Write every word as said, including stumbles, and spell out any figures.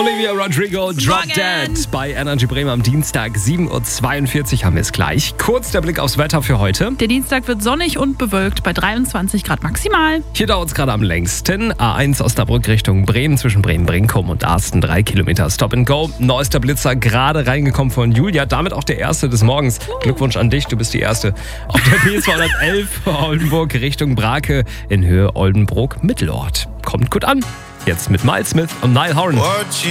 Olivia Rodrigo, Drop Dead bei Energy Bremen am Dienstag, sieben Uhr zweiundvierzig haben wir es gleich. Kurz der Blick aufs Wetter für heute. Der Dienstag wird sonnig und bewölkt bei dreiundzwanzig Grad maximal. Hier dauert es gerade am längsten. A eins Osnabrück Richtung Bremen, zwischen Bremen-Brinkum und Arsten, drei Kilometer Stop and Go. Neuester Blitzer gerade reingekommen von Julia, damit auch der erste des Morgens. Glückwunsch an dich, du bist die Erste. Auf der B zweihundertelf Oldenburg Richtung Brake in Höhe Oldenburg-Mittelort. Kommt gut an. Jetzt mit Miles Smith und Niall Horan.